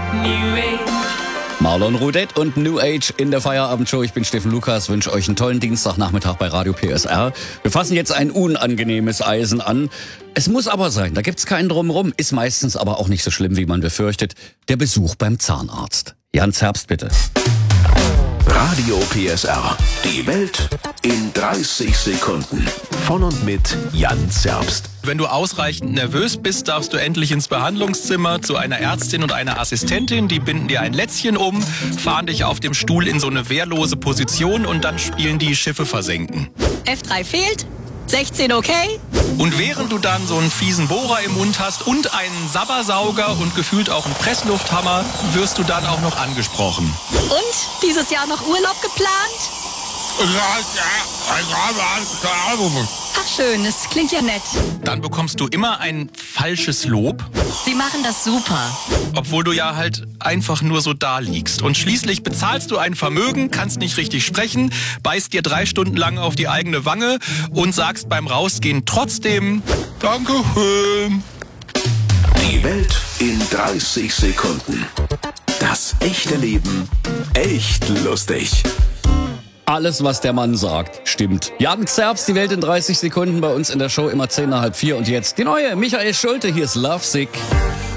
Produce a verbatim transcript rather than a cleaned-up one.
New Age. Marlon Roudette und New Age in der Feierabendshow. Ich bin Steffen Lukas, wünsche euch einen tollen Dienstagnachmittag bei Radio P S R. Wir fassen jetzt ein unangenehmes Eisen an. Es muss aber sein, da gibt's keinen Drumherum, ist meistens aber auch nicht so schlimm, wie man befürchtet. Der Besuch beim Zahnarzt. Jan Zerbst, bitte. Radio P S R. Die Welt in dreißig Sekunden. Von und mit Jan Zerbst. Wenn du ausreichend nervös bist, darfst du endlich ins Behandlungszimmer zu einer Ärztin und einer Assistentin. Die binden dir ein Lätzchen um, fahren dich auf dem Stuhl in so eine wehrlose Position und dann spielen die Schiffe versenken. F drei fehlt, sechzehn okay. Und während du dann so einen fiesen Bohrer im Mund hast und einen Sabbersauger und gefühlt auch einen Presslufthammer, wirst du dann auch noch angesprochen. Und dieses Jahr noch Urlaub geplant? Ach schön, es klingt ja nett. Dann bekommst du immer ein falsches Lob, Sie machen das super. obwohl du ja halt einfach nur so da liegst. Und schließlich bezahlst du ein Vermögen, kannst nicht richtig sprechen, beißt dir drei Stunden lang auf die eigene Wange und sagst beim Rausgehen trotzdem Dankeschön. Die Welt in dreißig Sekunden. Das echte Leben echt lustig. Alles, was der Mann sagt, stimmt. Jan Zerbst, die Welt in dreißig Sekunden bei uns in der Show, immer zehn nach halb vier. Und jetzt die neue Michael Schulte, hier ist Lovesick.